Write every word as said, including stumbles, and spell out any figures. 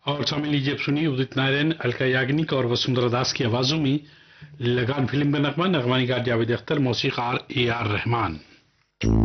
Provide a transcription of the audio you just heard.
और शामिल लीजिए, अब सुनिए उदित नारायण, अलका याग्निक और वसुंधरा दास की आवाजों में लगान फिल्म का नगमा। नगमा निगार जावेद अख्तर, मौसीक़ार ए आर रहमान।